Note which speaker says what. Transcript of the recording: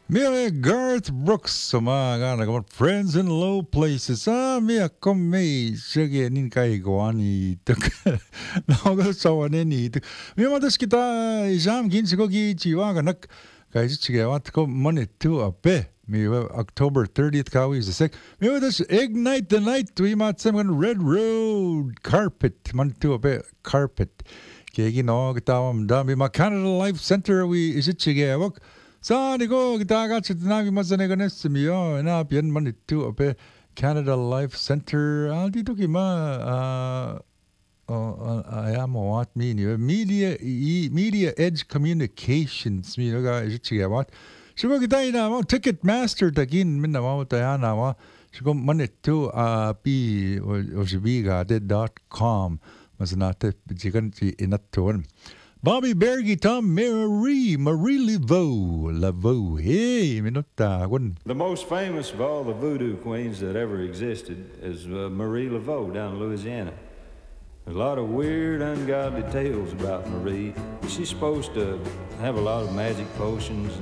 Speaker 1: Mia Garth Brooks mga mga friends in low places. Mia kami sige nin kay goani tuk. Naga sawane ni tuk. Mia matas kita jam gin sigo gi jiwa ganak kay sige wat ko money to a pe. Mi October 30th kawi is the sick. Mi matas ignite the night we matsam gan red road carpet man to a pe carpet. Kegi no gitawam da mi ma Canada Life Center we is it sige wak. Sa ko kita ka chitnami masaneganes miyo na pian manitu ape Canada Life Center dito kima ayamo wat Media Edge Communications mi ga ichiga wat shigo kita ina mo Ticketmaster tagin minna mo tayana wa shigo manitu pi ojibiga.com masanate jigan ti inatuan Bobby Bergy, Tom Marie Laveau. Hey, minuta.
Speaker 2: The most famous of all the voodoo queens that ever existed is Marie Laveau down in Louisiana. There's a lot of weird, ungodly tales about Marie. She's supposed to have a lot of magic potions